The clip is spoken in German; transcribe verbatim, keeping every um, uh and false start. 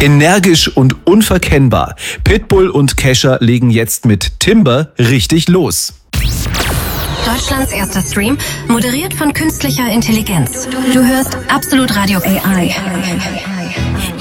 Energisch und unverkennbar. Pitbull und Kesha legen jetzt mit Timber richtig los. Deutschlands erster Stream, moderiert von künstlicher Intelligenz. Du hörst Absolut Radio A I.